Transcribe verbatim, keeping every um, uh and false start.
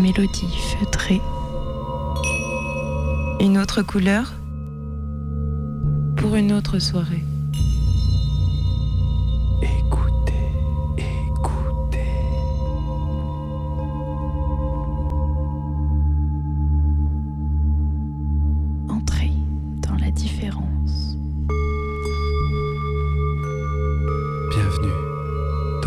mélodie feutrée. Une autre couleur pour une autre soirée. Écoutez, écoutez. Entrez dans la différence.